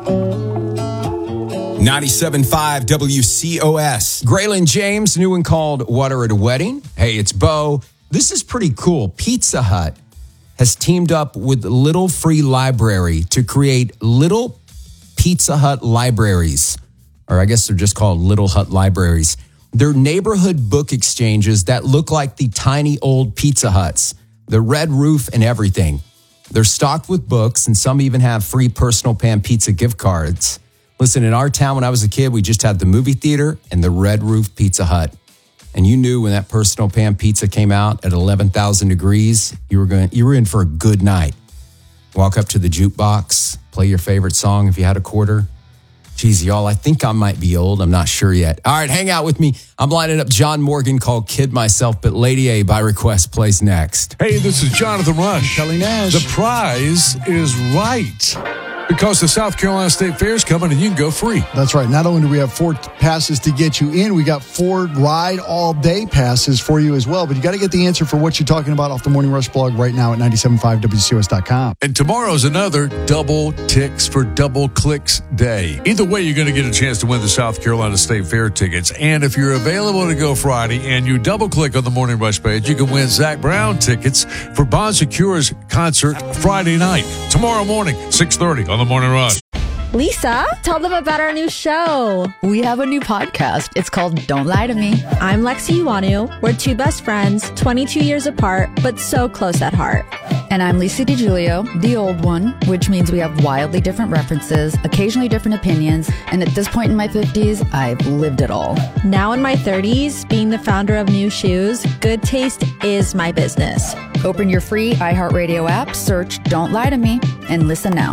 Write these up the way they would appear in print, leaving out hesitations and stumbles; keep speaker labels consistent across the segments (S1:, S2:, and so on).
S1: 97.5 WCOS. Graylin James, new one called Water at a Wedding. Hey, it's Bo. This is pretty cool. Pizza Hut has teamed up with Little Free Library to create Little Pizza Hut Libraries. Or I guess they're just called Little Hut Libraries. They're neighborhood book exchanges that look like the tiny old Pizza Huts. The red roof and everything. They're stocked with books, and some even have free personal pan pizza gift cards. Listen, in our town when I was a kid, we just had the movie theater and the red roof Pizza Hut. And you knew when that personal pan pizza came out at 11,000 degrees, you were in for a good night. Walk up to the jukebox, play your favorite song if you had a quarter. Geez, y'all, I think I might be old. I'm not sure yet. All right, hang out with me. I'm lining up John Morgan called Kid Myself, but Lady A by request plays next.
S2: Hey, this is Jonathan Rush.
S3: Kelly Nash.
S2: The prize is right. Because the South Carolina State Fair is coming and you can go free.
S3: That's right. Not only do we have 4 passes to get you in, we got 4 ride all day passes for you as well. But you got to get the answer for what you're talking about off the Morning Rush blog right now at 975WCOS.com.
S2: And tomorrow's another Double Ticks for Double Clicks Day. Either way, you're going to get a chance to win the South Carolina State Fair tickets. And if you're available to go Friday and you double click on the Morning Rush page, you can win Zach Brown tickets for Bon Secure's concert Friday night. Tomorrow morning, 6:30 on the Morning Rush.
S4: Lisa, tell them about our new show.
S5: We have a new podcast. It's called Don't Lie to Me.
S4: I'm Lexi Iwanu. We're 2 best friends, 22 years apart, but so close at heart.
S5: And I'm Lisa DiGiulio, the old one, which means we have wildly different references, occasionally different opinions, and at this point in my 50s, I've lived it all.
S4: Now in my 30s, being the founder of New Shoes, good taste is my business.
S5: Open your free iHeartRadio app, search Don't Lie to Me, and listen now.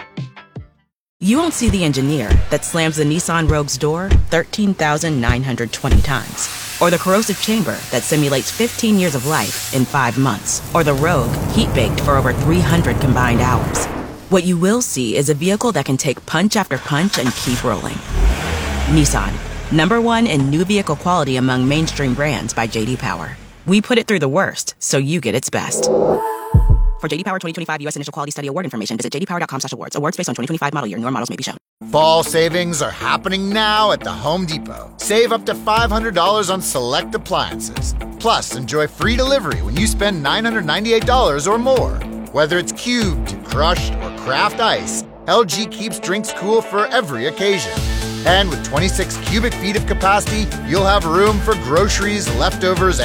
S6: You won't see the engineer that slams the Nissan Rogue's door 13,920 times. Or the corrosive chamber that simulates 15 years of life in 5 months. Or the Rogue heat-baked for over 300 combined hours. What you will see is a vehicle that can take punch after punch and keep rolling. Nissan, #1 in new vehicle quality among mainstream brands by J.D. Power. We put it through the worst, so you get its best. For J.D. Power 2025 U.S. Initial Quality Study Award information, visit jdpower.com/awards. Awards based on 2025 model year. Newer models may be shown.
S7: Fall savings are happening now at the Home Depot. Save up to $500 on select appliances. Plus, enjoy free delivery when you spend $998 or more. Whether it's cubed, crushed, or craft ice, LG keeps drinks cool for every occasion. And with 26 cubic feet of capacity, you'll have room for groceries, leftovers,